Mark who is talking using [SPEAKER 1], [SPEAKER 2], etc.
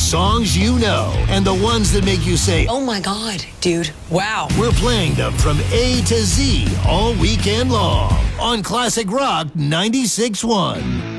[SPEAKER 1] songs you know, and the ones that make you say,
[SPEAKER 2] oh my God, dude, wow.
[SPEAKER 1] We're playing them from A to Z all weekend long on Classic Rock 96.1.